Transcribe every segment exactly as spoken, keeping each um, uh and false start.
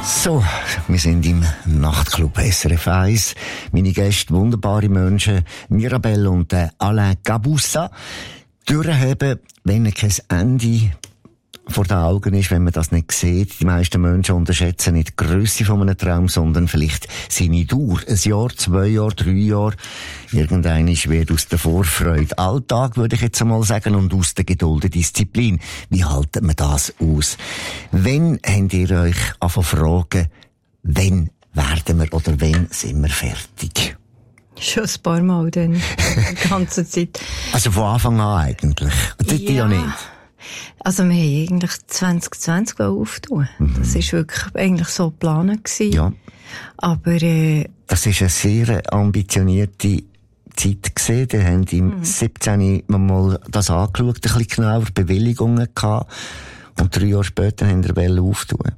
So, wir sind im Nachtclub S R F eins. Meine Gäste, wunderbare Menschen, Mirabelle und äh, Alain Gabussa. Durchheben, wenn kein Ende vor den Augen ist, wenn man das nicht sieht. Die meisten Menschen unterschätzen nicht die Grösse von einem Traum, sondern vielleicht seine Dauer. Ein Jahr, zwei Jahre, drei Jahre. Irgendeiner wird aus der Vorfreude Alltag, würde ich jetzt einmal sagen, und aus der Geduld eine Disziplin. Wie halten wir das aus? Wann habt ihr euch angefangen zu fragen, wann werden wir oder wann sind wir fertig? Schon ein paar Mal dann, die ganze Zeit. Also von Anfang an eigentlich? Das ja. ja nicht. Also wir haben eigentlich zwanzig zwanzig auftun. Mhm. Das war wirklich eigentlich so geplant. Ja. Aber äh, das war eine sehr ambitionierte Zeit gewesen. Die haben im mhm. siebzehn mal das angeschaut, ein bisschen genauer, Bewilligungen gehabt. Und drei Jahre später haben wir auftun.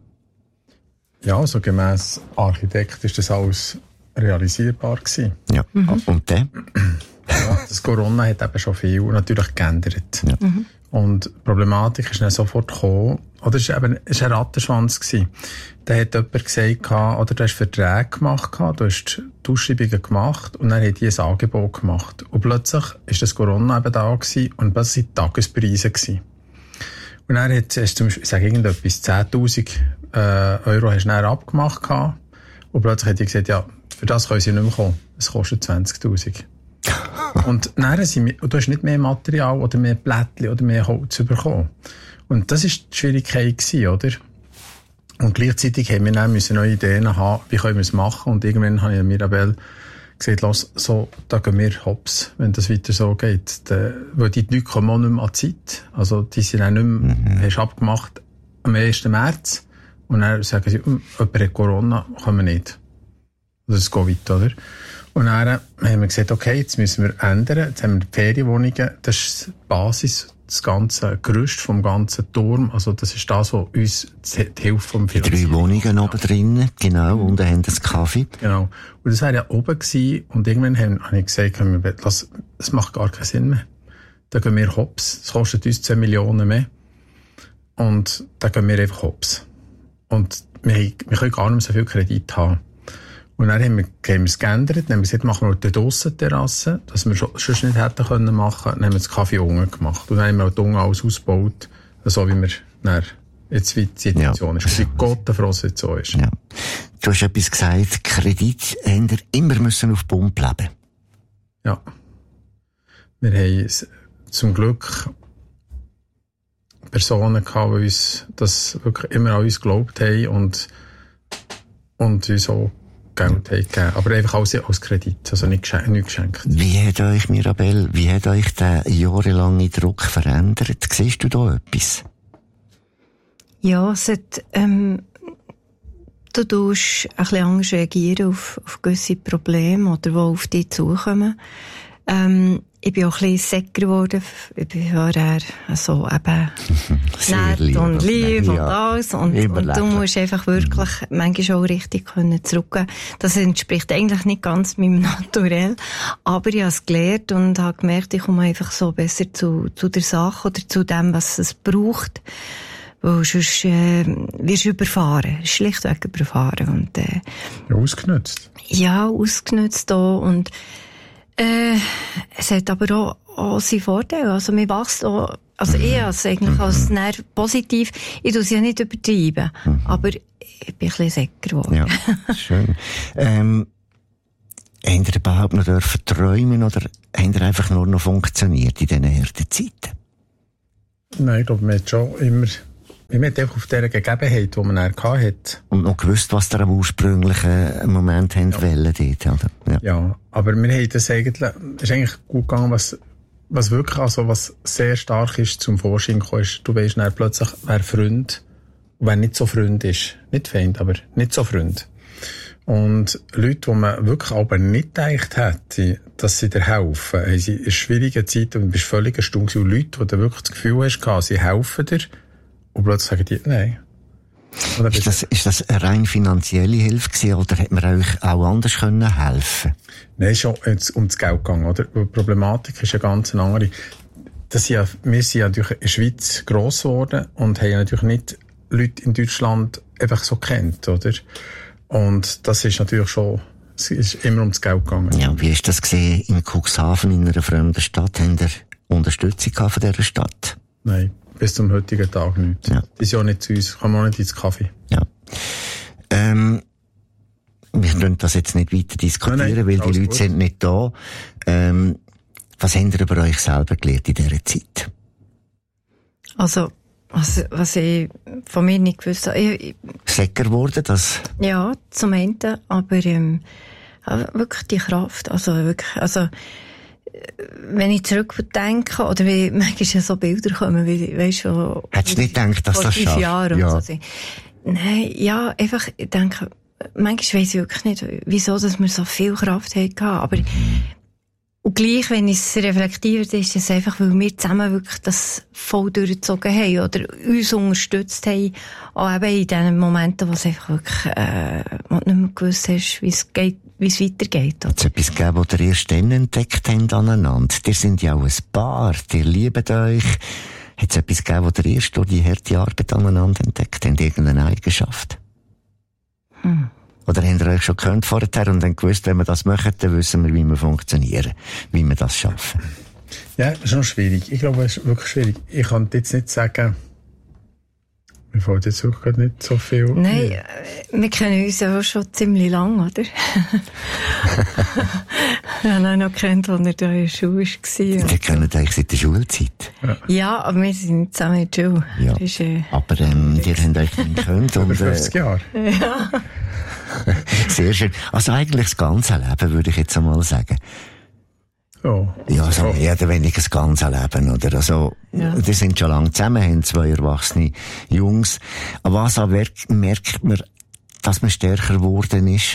Ja, also gemäss Architekt ist das alles realisierbar gewesen. Ja. Mhm. Und dann? Ja, das Corona hat eben schon viel natürlich geändert. Ja. Mhm. Und die Problematik ist dann sofort gekommen, oder es war eben, es war ein Rattenschwanz gewesen. Da hat jemand gesagt, oder du hast Verträge gemacht, du hast die Ausschreibungen gemacht und dann hat die ein Angebot gemacht. Und plötzlich ist das Corona eben da gewesen und plötzlich die Tagespreise gewesen. Und dann hat es zum Beispiel, ich sage irgendetwas, zehntausend äh, Euro hast du dann abgemacht gehabt. Und plötzlich hat die gesagt, ja, für das können sie nicht mehr kommen. Es kostet zwanzigtausend. Und dann sind wir, du hast nicht mehr Material oder mehr Blättchen oder mehr Holz bekommen. Und das war die Schwierigkeit gewesen, oder? Und gleichzeitig haben wir dann müssen neue Ideen haben, wie können wir es machen. Und irgendwann habe ich Mirabelle gesagt, lass, so, da gehen wir hops, wenn das weiter so geht. Da, weil die Leute kommen auch nicht mehr an die Zeit. Also, die sind auch nicht mehr, mhm. hast abgemacht am ersten März. Und dann sagen sie, hm, jemand hat Corona, können wir nicht. Oder es geht weiter, oder? Und dann haben wir gesagt, okay, jetzt müssen wir ändern. Jetzt haben wir die Ferienwohnungen. Das ist die Basis, das ganze Gerüst vom ganzen Turm. Also das ist das, was uns die Hilfe vom Finanzieren. Die drei Wohnungen oben drinnen, genau, und dann haben wir das Kaffee. Genau. Und das war ja oben gewesen. Und irgendwann habe ich gesagt, das, das macht gar keinen Sinn mehr. Da gehen wir hops. Es kostet uns zehn Millionen mehr. Und da gehen wir einfach hops. Und wir, wir können gar nicht mehr so viel Kredit haben. Und dann haben wir, haben wir es geändert, dann haben wir gesagt, machen wir die Dussenterrasse, dass wir schon, schon nicht hätten können machen, dann haben wir das Kaffee unten gemacht. Und dann haben wir auch die unten alles ausgebaut, so wie wir dann, jetzt wie die Situation ja. ist. Und Gott froh, dass es so ist. Ja. Du hast etwas gesagt, Kredit haben wir immer müssen auf Bund leben. Ja. Wir haben zum Glück Personen gehabt, die uns das wirklich immer an uns geglaubt haben und, und uns auch Geld gegeben, aber einfach als, als Kredit, also nicht geschenkt, nicht geschenkt. Wie hat euch, Mirabelle, wie hat euch der jahrelange Druck verändert? Siehst du da etwas? Ja, es hat, ähm, du tust ein bisschen anders reagieren auf, auf gewisse Probleme oder die auf dich zukommen. Ähm, ich bin auch ein bisschen säcker geworden. Ich bin vorher so eben nett lieb und lieb und alles. Und, und du musst einfach wirklich mhm. manchmal auch richtig können zurückgehen. Das entspricht eigentlich nicht ganz meinem Naturell. Aber ich habe es gelernt und habe gemerkt, ich komme einfach so besser zu, zu der Sache oder zu dem, was es braucht. Weil sonst äh, wirst du überfahren. Schlichtweg überfahren. Und, äh, ja, ausgenutzt. Ja, ausgenutzt auch. Und Äh, es hat aber auch, auch seine Vorteile. Also, man wächst auch, also mhm. ich als eigentlich mhm. als näher positiv. Ich tue es ja nicht übertreiben. Mhm. Aber ich bin ein bisschen säcker geworden. Ja, schön. ähm, habt ihr überhaupt noch dürfen träumen oder habt ihr einfach nur noch funktioniert in diesen harten Zeiten? Nein, ich glaube, man hat schon immer, man hat einfach auf dieser Gegebenheit, die man dann hatte. Und noch gewusst, was ihr am ursprünglichen Moment haben ja. wollen dort, oder? Ja. ja, aber wir haben das eigentlich, es ist eigentlich gut gegangen, was, was wirklich, also was sehr stark ist zum Vorschein gekommen ist, du weisst dann plötzlich, wer Freund und wer nicht so Freund ist. Nicht Feind, aber nicht so Freund. Und Leute, die man wirklich aber nicht gedacht hätte, dass sie dir helfen, haben sie in schwierigen Zeiten, und du bist völlig erstaunt, und Leute, die du wirklich das Gefühl hast, sie helfen dir, und plötzlich sagen die, nein. Ist das, ist das eine rein finanzielle Hilfe gewesen, oder hätte man euch auch anders können helfen? Nein, es ist schon um das Geld gegangen, oder? Die Problematik ist eine ganz andere. Das sind ja, wir sind ja natürlich in der Schweiz gross geworden und haben natürlich nicht Leute in Deutschland einfach so kennt, oder? Und das ist natürlich schon, es ist immer ums Geld gegangen. Ja, wie ist das gesehen in Cuxhaven, in einer fremden Stadt? Haben ihr Unterstützung von dieser Stadt? Nein, bis zum heutigen Tag nicht. Ja. Das ist ja nicht zu uns, kommen auch nicht ins Kaffee. Ja. Ähm, wir können das jetzt nicht weiter diskutieren, nein, nein, weil die Leute gut. sind nicht da. Ähm, was habt ihr über euch selber gelernt in dieser Zeit? Also, was, was ich von mir nicht gewusst habe. Ich, Säcker geworden, das? Ja, zum einen, aber, ähm, wirklich die Kraft, also wirklich, also, wenn ich zurückdenke, oder wie manchmal so Bilder kommen, wie, weisst du, hättest du nicht gedacht, dass das fünf Jahren ja. So. Nein, ja, einfach, ich denke, manchmal weiss ich wirklich nicht, wieso, dass wir so viel Kraft hatten, aber, und gleich, wenn ich es reflektiert, ist es einfach, weil wir zusammen wirklich das voll durchgezogen haben oder uns unterstützt haben, auch eben in den Momenten, wo es einfach wirklich, äh, wo du nicht mehr gewusst hast, wie es geht, wie es weitergeht. Hat es etwas gegeben, was ihr erst dann entdeckt habt aneinander? Ihr seid ja auch ein Paar, ihr liebt euch. Hat es etwas gegeben, was ihr erst durch die harte Arbeit aneinander entdeckt habt? Irgendeine Eigenschaft? Hm. Oder habt ihr euch schon gekannt vorher und dann gewusst, wenn wir das machen, dann wissen wir, wie wir funktionieren, wie wir das schaffen? Ja, das ist noch schwierig. Ich glaube, es ist wirklich schwierig. Ich kann jetzt nicht sagen, mir fällt jetzt auch gerade nicht so viel. Nein, äh, wir kennen uns ja auch schon ziemlich lang, oder? Wir haben auch noch gekannt, als er da in der Schule war. Wir kennen euch seit der Schulzeit. Ja, ja, aber wir sind nicht zusammen in der Schule. Ja. Das ist, äh, aber ähm, ihr habt euch nicht gekannt. Über fünfzig Jahre. Ja. Sehr schön. Also eigentlich das ganze Leben, würde ich jetzt einmal sagen. Oh. Ja, also oh. eher weniger das ganze Leben, oder? Also, ja. Die sind schon lange zusammen, haben zwei erwachsene Jungs. Aber was auch merkt man, dass man stärker geworden ist?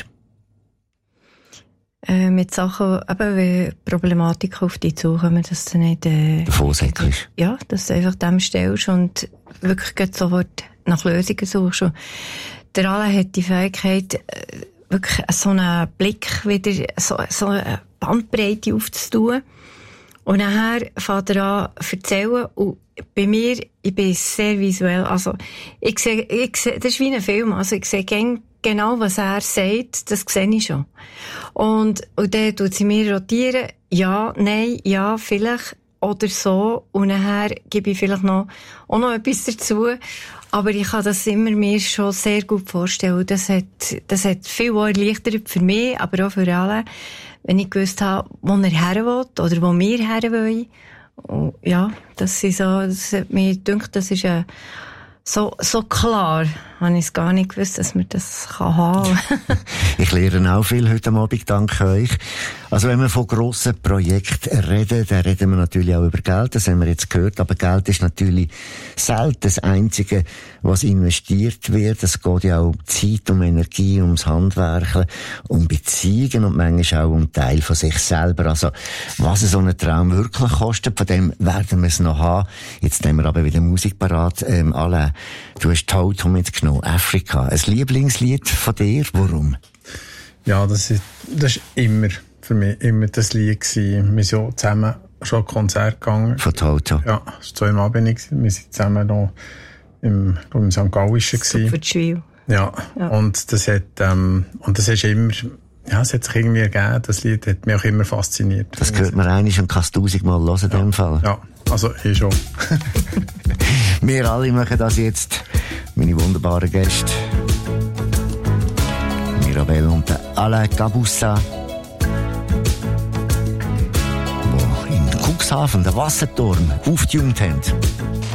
Äh, mit Sachen, eben, wie Problematiken auf dich zukommen, dass du nicht, äh, davon säckelst. Ja, dass du einfach dem stellst und wirklich sofort nach Lösungen suchst. Und der Alain hat die Fähigkeit, wirklich so einen Blick wieder, so, so eine Bandbreite aufzutun. Und nachher fängt er an zu erzählen. Und bei mir, ich bin sehr visuell. Also, ich sehe, ich sehe, das ist wie ein Film. Also, ich sehe genau, was er sagt, das sehe ich schon. Und, und dann tut sie mir rotieren. Ja, nein, ja, vielleicht. Oder so. Und nachher gebe ich vielleicht noch, auch noch etwas dazu. Aber ich kann das immer mir schon sehr gut vorstellen. Das hat, das hat viel erleichtert für mich, aber auch für alle, wenn ich gewusst habe, wo er her will oder wo wir her wollen. Und ja, das ist so, das hat mir gedacht, das ist ein, so, so klar, habe ich es gar nicht gewusst, dass man das kann haben. Ich lerne auch viel heute Abend, danke euch. Also wenn wir von grossen Projekten reden, dann reden wir natürlich auch über Geld, das haben wir jetzt gehört, aber Geld ist natürlich selten das Einzige, was investiert wird. Es geht ja auch um Zeit, um Energie, ums Handwerken, um Beziehungen und manchmal auch um Teil von sich selber. Also was so ein Traum wirklich kostet, von dem werden wir es noch haben. Jetzt nehmen wir aber wieder Musik parat. Ähm, alle, du hast Toto mitgenommen, Afrika. Ein Lieblingslied von dir, warum? Ja, das ist, das ist immer für mich immer das Lied gewesen. Wir sind ja zusammen schon ein Konzert gegangen. Von Toto? Ja, das war zweimal bin ich. Wir sind zusammen noch im, im Sankt Gallischen gewesen. Super Schwil. Ja, ja, und das hat, ähm, und das ist immer, ja, es hat sich irgendwie ergeben. Das Lied hat mich auch immer fasziniert. Das hört man eigentlich und kann es tausendmal hören in ja. dem Fall. Ja, also eh schon. Wir alle machen das jetzt. Meine wunderbaren Gäste. Mirabelle und Alain Gabussa. Die in Cuxhaven den Wasserturm aufgetunt haben.